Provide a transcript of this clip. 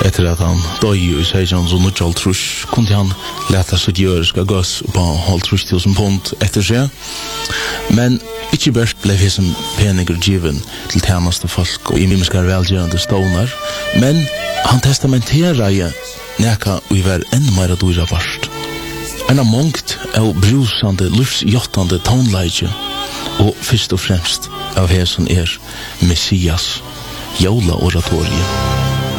Etter at han døg i 1600 kunne han leta sitt jøriska gass på 50.000 pund etter seg. Men ikke best ble hesen peninger given til tjeneste folk og imiskar velgjørende stånar, men han testamenterar i neka vi var enn meira dyra vart. En av mångt av brusande, livsjottande tonleidje, og først og fremst av hesen Messias, jola oratorie.